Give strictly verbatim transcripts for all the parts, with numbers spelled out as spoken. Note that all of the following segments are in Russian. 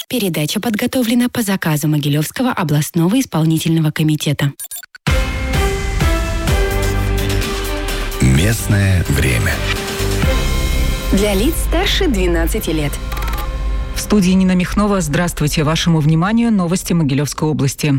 Передача подготовлена по заказу Могилевского областного исполнительного комитета. Местное время. Для лиц старше двенадцати лет. В студии Нина Михнова. Здравствуйте. Вашему вниманию новости Могилевской области.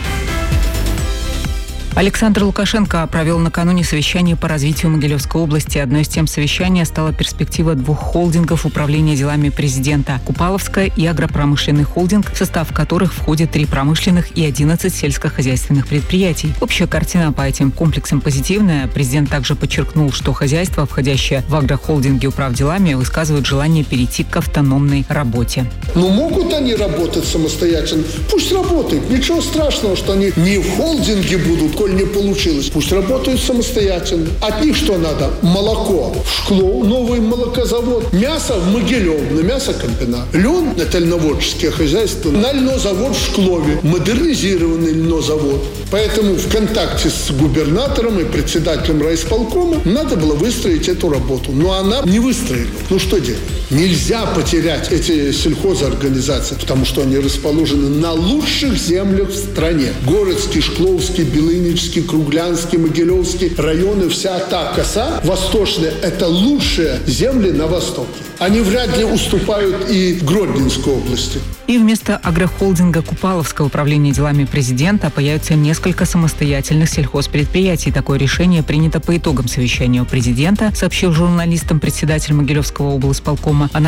Александр Лукашенко провел накануне совещание по развитию Могилевской области. Одной из тем совещания стала перспектива двух холдингов управления делами президента – Купаловская и агропромышленный холдинг, в состав которых входит три промышленных и одиннадцать сельскохозяйственных предприятий. Общая картина по этим комплексам позитивная. Президент также подчеркнул, что хозяйство, входящее в агрохолдинги управделами, высказывают желание перейти к автономной работе. Ну, могут они работать самостоятельно? Пусть работают. Ничего страшного, что они не в холдинге будут, коль не получилось. Пусть работают самостоятельно. От них что надо? Молоко в Шклов, новый молокозавод. Мясо в Могилев, на мясокомбинат. Лен на льноводческие хозяйства, на льнозавод в Шклове. Модернизированный льнозавод. Поэтому в контакте с губернатором и председателем райисполкома надо было выстроить эту работу. Но она не выстроена. Ну что делать? Нельзя потерять эти сельхозорганизации, потому что они расположены на лучших землях в стране. Городский, Шкловский, Белынический, Круглянский, Могилевский районы, вся та коса восточная – это лучшие земли на востоке. Они вряд ли уступают и Гродненской области. И вместо агрохолдинга Купаловского управления делами президента появится несколько самостоятельных сельхозпредприятий. Такое решение принято по итогам совещания у президента, сообщил журналистам председатель Могилевского облисполкома.